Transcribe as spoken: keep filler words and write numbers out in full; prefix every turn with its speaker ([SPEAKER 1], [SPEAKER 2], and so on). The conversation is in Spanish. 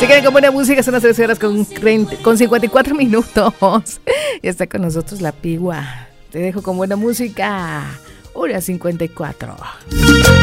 [SPEAKER 1] Se quedan con buena música, son las trece horas con, con cincuenta y cuatro minutos. Y está con nosotros la Pigua. Te dejo con buena música. Hora cincuenta y cuatro.